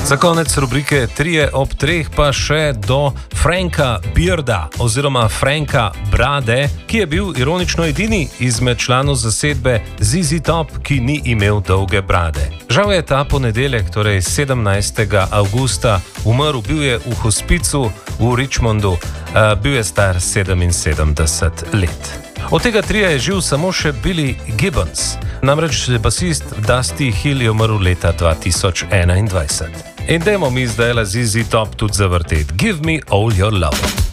Za konec rubrike 3 ob 3 pa še do Franka Bearda oziroma Franka Brade, ki je bil ironično edini izmed članov zasedbe ZZ Top, ki ni imel dolge brade. Žal je ta ponedeljek, torej 17. avgusta, umrl, bil je v hospicu v Richmondu, bil je star 77 let. Od tega trija je živ samo še Billy Gibbons, namreč basist Dusty Hill je umrl leta 2021. In dajmo mi zdaj ZZ Top tudi zavrteti. Give me all your love.